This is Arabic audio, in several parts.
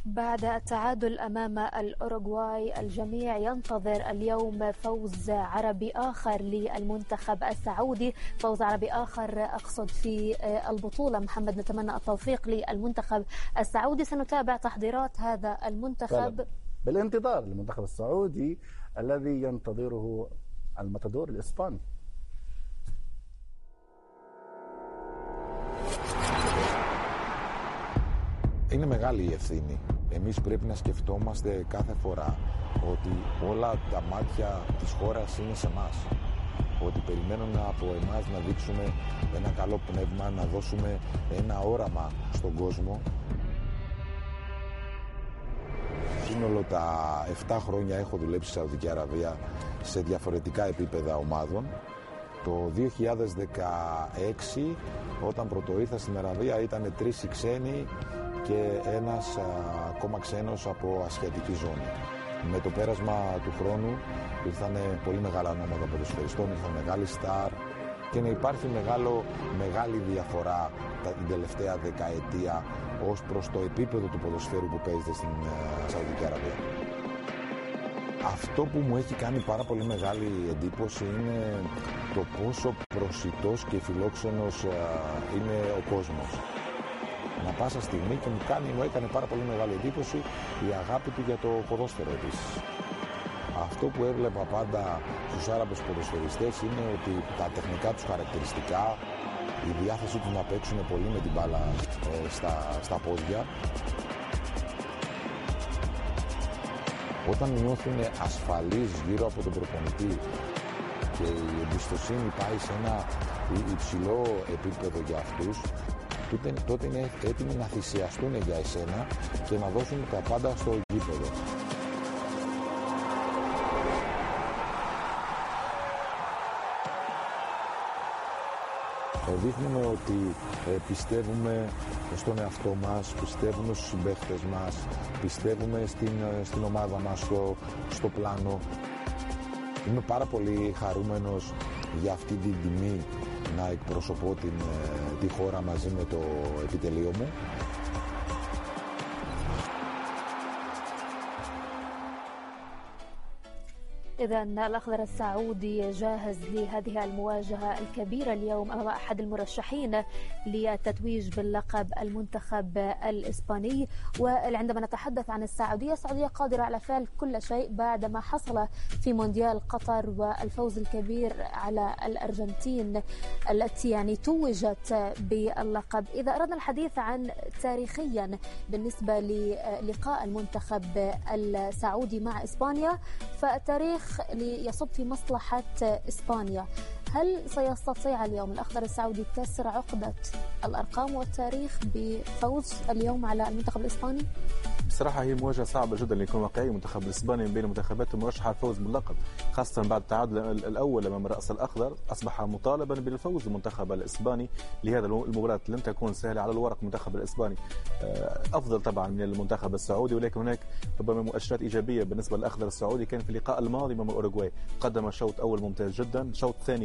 بعد التعادل أمام الأوروغواي الجميع ينتظر اليوم فوز عربي آخر للمنتخب السعودي، فوز عربي آخر أقصد في البطولة. محمد، نتمنى التوفيق للمنتخب السعودي. سنتابع تحضيرات هذا المنتخب بالانتظار للمنتخب السعودي الذي ينتظره الماتادور الإسباني. Είναι μεγάλη η ευθύνη. Εμείς πρέπει να σκεφτόμαστε κάθε φορά ότι όλα τα μάτια της χώρας είναι σε εμάς. Ότι περιμένουν από εμάς να δείξουμε ένα καλό πνεύμα, να δώσουμε ένα όραμα στον κόσμο. Σύνολο τα 7 χρόνια έχω δουλέψει στη Σαουδική Αραβία σε διαφορετικά επίπεδα ομάδων. Το 2016 όταν πρωτοήρθα στην Αραβία ήταν 3 οι ξένοι και ένας ακόμα ξένος από ασιατική ζώνη. Με το πέρασμα του χρόνου ήρθαν πολύ μεγάλα ονόματα ποδοσφαιριστών, ήρθαν μεγάλοι στάρ και να υπάρχει μεγάλη διαφορά την τελευταία δεκαετία ως προς το επίπεδο του ποδοσφαίρου που παίζεται στην Σαουδική Αραβία. Αυτό που μου έχει κάνει πάρα πολύ μεγάλη εντύπωση είναι το πόσο προσιτός και φιλόξενος είναι ο κόσμος. Να πάσα στιγμή και μου έκανε πάρα πολύ μεγάλη εντύπωση η αγάπη του για το ποδόσφαιρο επίσης. Αυτό που έβλεπα πάντα στους Άραβες ποδοσφαιριστές είναι ότι τα τεχνικά τους χαρακτηριστικά, η διάθεσή τους να παίξουν πολύ με την μπάλα στα πόδια. Όταν νιώθουν ασφαλείς γύρω από τον προπονητή και η εμπιστοσύνη πάει σε ένα υψηλό επίπεδο για αυτούς, τότε είναι έτοιμοι να θυσιαστούν για εσένα και να δώσουν τα πάντα στο γήπεδο. Δείχνουμε ότι πιστεύουμε στον εαυτό μας, πιστεύουμε στους συμπαίχτες μας, πιστεύουμε στην ομάδα μας, στο πλάνο. Είμαι πάρα πολύ χαρούμενος για αυτή την τιμή να εκπροσωπώ τη χώρα μαζί με το επιτελείο μου. إذن الأخضر السعودي جاهز لهذه المواجهة الكبيرة اليوم أمام أحد المرشحين للتتويج باللقب المنتخب الإسباني. وعندما نتحدث عن السعودية قادرة على فعل كل شيء بعد ما حصل في مونديال قطر والفوز الكبير على الأرجنتين التي توجت باللقب. إذا أردنا الحديث عن تاريخيا بالنسبة للقاء المنتخب السعودي مع إسبانيا، فالتاريخ يصب في مصلحة إسبانيا. هل سيستطيع اليوم الأخضر السعودي كسر عقدة الأرقام والتاريخ بفوز اليوم على المنتخب الإسباني؟ بصراحة هي مواجهة صعبة جدا ليكون واقعي. المنتخب الإسباني بين المنتخبات المرشحة على الفوز باللقب، خاصة بعد التعادل الأول أمام الرأس الأخضر أصبح مطالبا بالفوز المنتخب الإسباني لهذا المباراة. لن تكون سهلة على الورق. المنتخب الإسباني أفضل طبعا من المنتخب السعودي، ولكن هناك ربما مؤشرات إيجابية بالنسبة للأخضر السعودي. كان في اللقاء الماضي أمام الأوروغواي قدم شوط أول ممتاز جدا، الشوط الثاني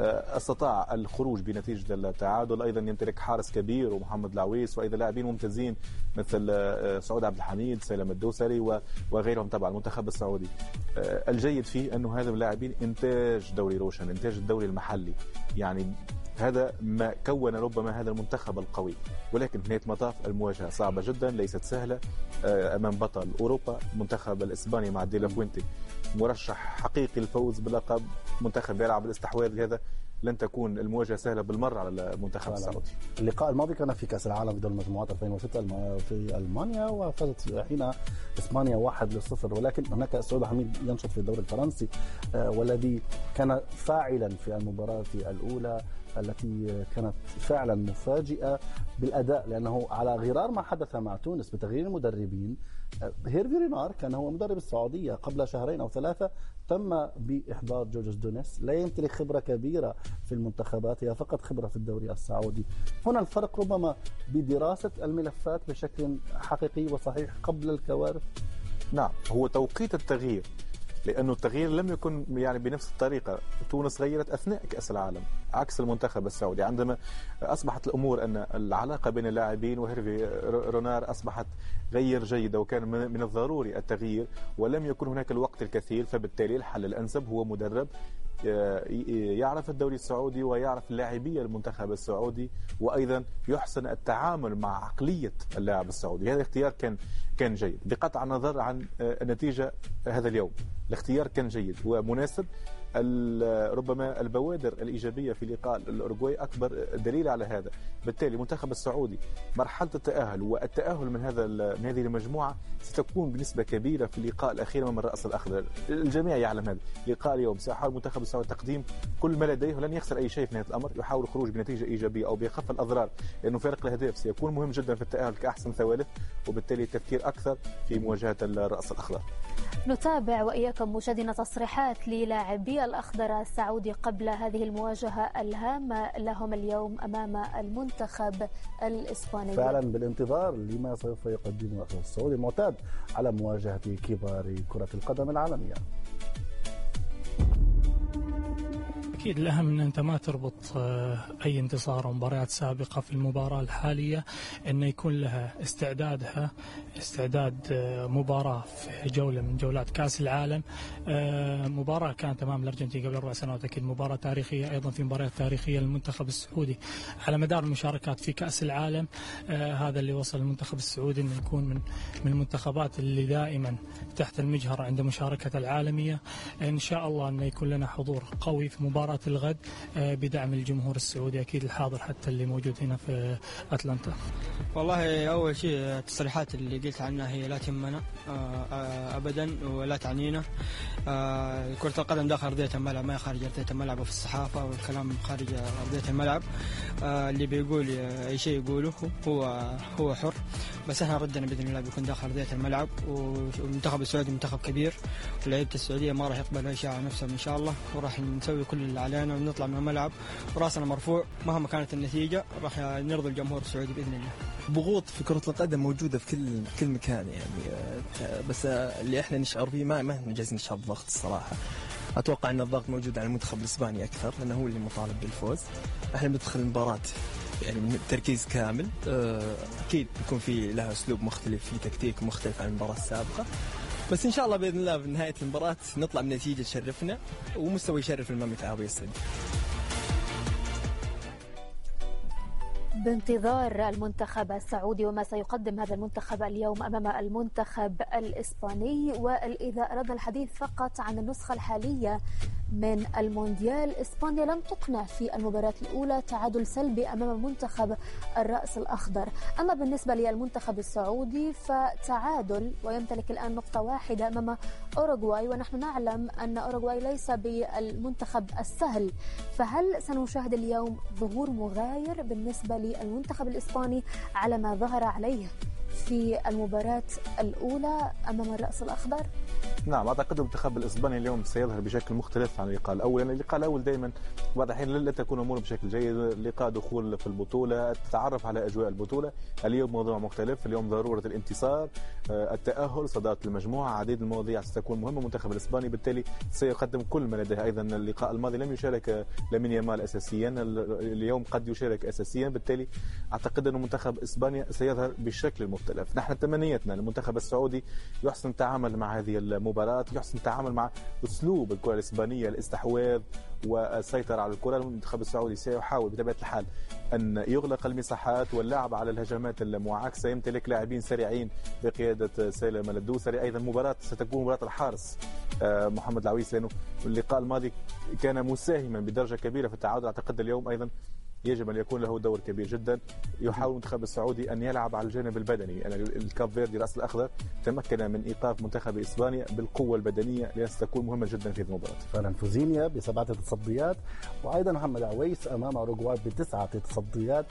استطاع الخروج بنتيجة التعادل. أيضا يمتلك حارس كبير ومحمد العويس، وأيضا لاعبين ممتازين مثل سعود عبد الحميد، سلام الدوسري وغيرهم. تبع المنتخب السعودي الجيد فيه أنه هذا اللاعبين إنتاج دوري روشن، إنتاج الدوري المحلي. يعني هذا ما كون ربما هذا المنتخب القوي. ولكن في نهاية المطاف المواجهة صعبة جدا، ليست سهلة أمام بطل أوروبا. المنتخب الإسباني مع ديلا فوينتي مرشح حقيقي الفوز بلقب. منتخب يلعب الاستحواذ، هذا لن تكون المواجهة سهلة بالمرة على المنتخب السعودي. اللقاء الماضي كان في كأس العالم في دور المجموعات 2006 في ألمانيا، وفازت حين إسبانيا 1-0. ولكن هناك سعود حميد ينشط في الدوري الفرنسي والذي كان فاعلا في المباراة الأولى التي كانت فعلا مفاجئة بالأداء، لأنه على غرار ما حدث مع تونس بتغيير المدربين. هيرفي رينار كان هو مدرب السعودية قبل 2 أو 3، تم بإحضار جورج دونيس. لا يمتلك خبرة كبيرة في المنتخبات، هي فقط خبرة في الدوري السعودي. هنا الفرق ربما بدراسة الملفات بشكل حقيقي وصحيح قبل الكوارث. نعم، هو توقيت التغيير لأنه التغيير لم يكن يعني بنفس الطريقة. تونس غيرت أثناء كأس العالم عكس المنتخب السعودي، عندما أصبحت الأمور أن العلاقة بين اللاعبين وهيرفي رونار أصبحت غير جيدة، وكان من الضروري التغيير ولم يكن هناك الوقت الكثير، فبالتالي الحل الأنسب هو مدرب يعرف الدوري السعودي ويعرف اللاعبية المنتخب السعودي، وأيضا يحسن التعامل مع عقلية اللاعب السعودي. هذا الاختيار كان جيد بقطع النظر عن النتيجة هذا اليوم. الاختيار كان جيد ومناسب. ربما البوادر الإيجابية في لقاء الأورجواي أكبر دليل على هذا. بالتالي المنتخب السعودي مرحلة التأهل والتأهل من هذه المجموعة ستكون بنسبة كبيرة في اللقاء الأخير أمام الرأس الأخضر. الجميع يعلم هذا. لقاء اليوم سيحاول المنتخب السعودي تقديم كل ما لديه ولن يخسر أي شيء في نهاية الأمر، يحاول الخروج بنتيجة إيجابية أو بخف الأضرار، لأنه فارق الأهداف سيكون مهم جدا في التأهل كأحسن ثوالث، وبالتالي التفكير أكثر في مواجهة الرأس الأخضر. نتابع وإياكم مشاهدينا تصريحات للاعبي الأخضر السعودي قبل هذه المواجهة الهامة لهم اليوم أمام المنتخب الإسباني. فعلا بالانتظار لما سوف يقدمه الأخضر السعودي المعتاد على مواجهة كبار كرة القدم العالمية. أكيد الأهم أن أنت ما تربط أي انتصار أو مباريات سابقة في المباراة الحالية، أن يكون لها استعداد مباراة في جولة من جولات كأس العالم. مباراة كانت أمام الأرجنتين قبل 4 سنوات، أكيد مباراة تاريخية، أيضا في مباريات تاريخية للمنتخب السعودي على مدار المشاركات في كأس العالم. هذا اللي وصل المنتخب السعودي أنه يكون من المنتخبات اللي دائما تحت المجهر عند مشاركة العالمية. إن شاء الله أن يكون لنا حضور قوي في مباراة الغد بدعم الجمهور السعودي، أكيد الحاضر حتى اللي موجود هنا في أتلانتا. والله أول شيء التصريحات اللي قلت عنها هي لا تهمنا أبدا ولا تعنينا. كرة القدم داخل أرضية الملعب ما خارج أرضية الملعب، وفي الصحافة والكلام خارج أرضية الملعب. اللي بيقول أي شيء يقوله هو حر، بس احنا ردنا بإذن الله بيكون داخل أرضية الملعب. والمنتخب السعودي منتخب كبير، ولعيبة السعودية ما راح يقبلوا أي شيء على نفسهم إن شاء الله، وراح نسوي كل اللي علينا ونطلع من الملعب وراسنا مرفوع مهما كانت النتيجة، راح نرضي الجمهور السعودي بإذن الله. ضغوط في كرة القدم موجودة في كل مكان يعني، بس اللي احنا نشعر فيه ما جالسين نشعر بضغط الصراحة. أتوقع أن الضغط موجود على المنتخب الإسباني أكثر، لأنه هو اللي مطالب بالفوز. احنا بندخل المباراة يعني تركيز كامل. أكيد بيكون في لها أسلوب مختلف، في تكتيك مختلف عن المباراة السابقة، بس إن شاء الله بإذن الله في نهاية المباراة نطلع بنتيجة تشرفنا ومستوى يشرف المملكة العربية السعودية. بانتظار المنتخب السعودي وما سيقدم هذا المنتخب اليوم أمام المنتخب الإسباني. وإذا أردنا الحديث فقط عن النسخة الحالية من المونديال، إسبانيا لم تقنع في المباراة الأولى، تعادل سلبي أمام منتخب الرأس الأخضر. أما بالنسبة للمنتخب السعودي فتعادل ويمتلك الآن نقطة واحدة أمام أوروغواي، ونحن نعلم أن أوروغواي ليس بالمنتخب السهل. فهل سنشاهد اليوم ظهور مغاير بالنسبة للمنتخب الإسباني على ما ظهر عليه في المباراة الأولى أمام الرأس الأخضر؟ نعم، أعتقد المنتخب الإسباني اليوم سيظهر بشكل مختلف عن اللقاء الأول. يعني اللقاء الأول دائما بعض الأحيان لا تكون أمور بشكل جيد، لقاء دخول في البطولة، تتعرف على أجواء البطولة. اليوم موضوع مختلف، اليوم ضرورة الانتصار، التأهل، صدارة المجموعة، عديد المواضيع ستكون مهمة. المنتخب الإسباني بالتالي سيقدم كل ما لديه. أيضا اللقاء الماضي لم يشارك لامين يامال أساسيا، اليوم قد يشارك أساسيا، بالتالي أعتقد أن منتخب إسبانيا سيظهر بشكل مختلف. نحن تمنيتنا المنتخب السعودي يحسن التعامل مع هذه المباراة، يحسن التعامل مع أسلوب الكرة الإسبانية، الاستحواذ والسيطرة على الكرة. المنتخب السعودي سيحاول بطبيعة الحال أن يغلق المساحات واللعب على الهجمات المعاكسة، يمتلك لاعبين سريعين بقيادة سالم الدوسري. أيضا مباراة ستكون مباراة الحارس محمد العويس، لأنه اللقاء الماضي كان مساهما بدرجة كبيرة في التعادل. أعتقد اليوم أيضا يجب أن يكون له دور كبير جدا. يحاول المنتخب السعودي أن يلعب على الجانب البدني. يعني الكاب فيردي رأس الأخضر تمكن من إيقاف منتخب إسبانيا بالقوة البدنية، لأن ستكون مهمة جدا في المباراة. فعلا فوزينيا ب7 تصديات، وأيضا محمد عويس أمام أوروغواي ب9 تصديات،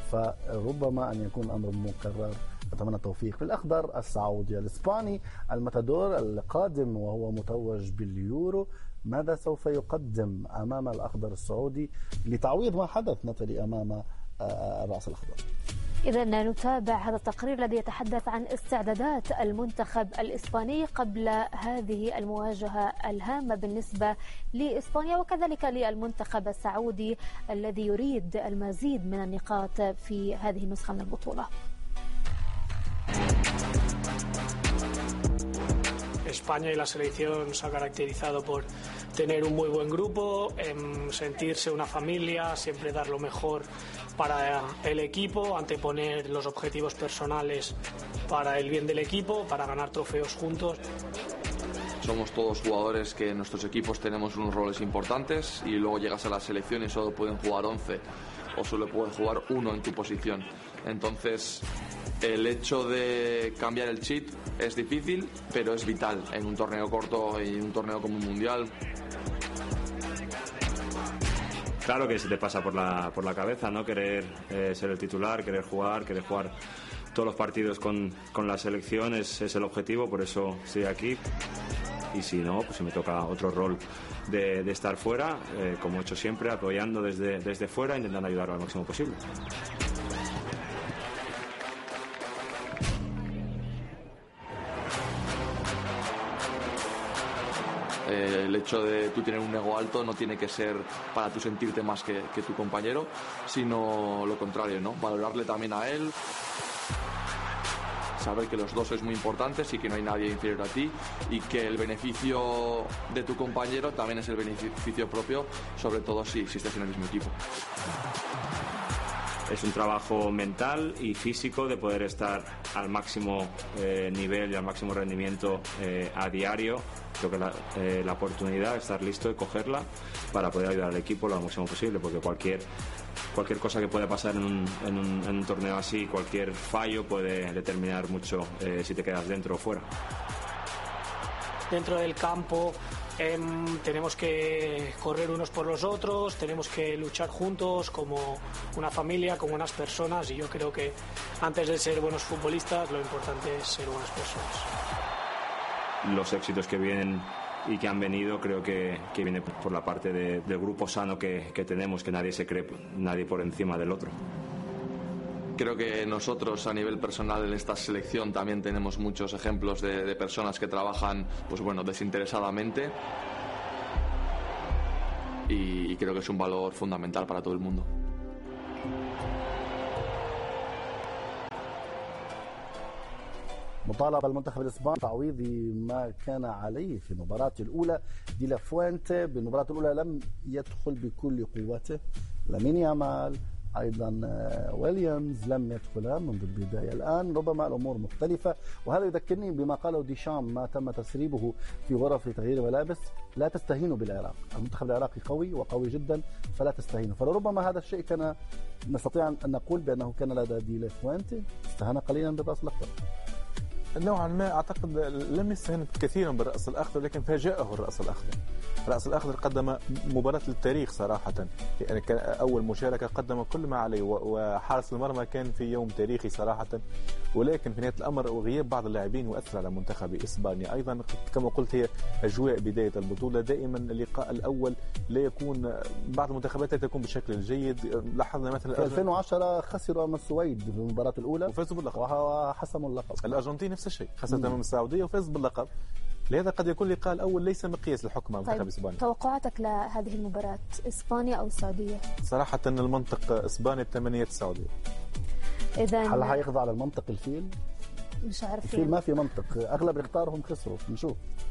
فربما أن يكون أمر مكرر. أتمنى التوفيق للأخضر السعودي. الإسباني الماتادور القادم وهو متوج باليورو، ماذا سوف يقدم أمام الأخضر السعودي لتعويض ما حدث نتلي أمام الرأس الأخضر؟ إذا نتابع هذا التقرير الذي يتحدث عن استعدادات المنتخب الإسباني قبل هذه المواجهة الهامة بالنسبة لإسبانيا وكذلك للمنتخب السعودي الذي يريد المزيد من النقاط في هذه النسخة من البطولة. España y la selección se ha caracterizado por tener un muy buen grupo, sentirse una familia, siempre dar lo mejor para el equipo, anteponer los objetivos personales para el bien del equipo, para ganar trofeos juntos. Somos todos jugadores que en nuestros equipos tenemos unos roles importantes y luego llegas a la selección y solo pueden jugar 11 o solo puede jugar uno en tu posición. Entonces, el hecho de cambiar el chip es difícil, pero es vital en un torneo corto y un torneo como un mundial. Claro que se te pasa por la cabeza, ¿no? Querer ser el titular, querer jugar todos los partidos con la selección es el objetivo, por eso estoy aquí. Y si no, pues si me toca otro rol de estar fuera, como he hecho siempre, apoyando desde fuera, intentando ayudar al máximo posible. El hecho de tú tener un ego alto no tiene que ser para tú sentirte más que tu compañero, sino lo contrario, ¿no? Valorarle también a él, saber que los dos sois muy importantes y que no hay nadie inferior a ti y que el beneficio de tu compañero también es el beneficio propio, sobre todo si estás en el mismo equipo. Es un trabajo mental y físico de poder estar al máximo nivel y al máximo rendimiento a diario. Creo que la oportunidad de estar listo y cogerla para poder ayudar al equipo lo máximo posible, porque cualquier cosa que pueda pasar en un torneo así, cualquier fallo puede determinar mucho si te quedas dentro o fuera. Dentro del campo tenemos que correr unos por los otros, tenemos que luchar juntos como una familia, como unas personas, y yo creo que antes de ser buenos futbolistas lo importante es ser buenas personas. Los éxitos que vienen y que han venido creo que viene por la parte del grupo sano que tenemos, que nadie se cree nadie por encima del otro. Creo que nosotros a nivel personal en esta selección también tenemos muchos ejemplos de personas que trabajan pues bueno, desinteresadamente y creo que es un valor fundamental para todo el mundo. مطالب المنتخب الاسباني تعويض ما كان عليه في المباراة الأولى. دي لا فوينتي بالمباراة الأولى لم يدخل بكل قوته. لامين يامال أيضا ويليامز لم يدخلا منذ البداية. الآن ربما الأمور مختلفة، وهذا يذكرني بما قاله ديشام ما تم تسريبه في غرف تغيير الملابس: لا تستهينوا بالعراق، المنتخب العراقي قوي وقوي جدا فلا تستهينوا. فلربما هذا الشيء كان نستطيع أن نقول بأنه كان لدى دي لا فوينتي استهان قليلا بالرأس الأخضر. نوعا ما اعتقد لم يستهن كثيرا بالرأس الأخضر، لكن فاجأه الرأس الأخضر. الرأس الأخضر قدم مباراة للتاريخ صراحة، يعني كان أول مشاركة قدم كل ما عليه، وحارس المرمى كان في يوم تاريخي صراحة، ولكن في نهاية الأمر وغياب بعض اللاعبين يؤثر على منتخب إسبانيا. أيضا كما قلت هي أجواء بداية البطولة، دائما اللقاء الأول لا يكون، بعض المنتخبات لا تكون بشكل جيد. لاحظنا مثلا في 2010 خسروا أمام السويد في المباراة الأولى وفازوا باللقب وحسموا اللقب. الأرجنتين نفس الشيء، خسرت أمام السعودية وفاز باللقب. لهذا قد يكون اللقاء الأول ليس مقياس للحكم على منتخب إسبانيا. توقعاتك لهذه المباراة إسبانيا أو السعودية؟ صراحة أن المنطق إسبانيا ب8 السعودية. إذا هل هيخضع للمنطق الفيل؟ مش عارفين. الفيل ما في منطق، أغلب اللي اختارهم خسروا. نشوف.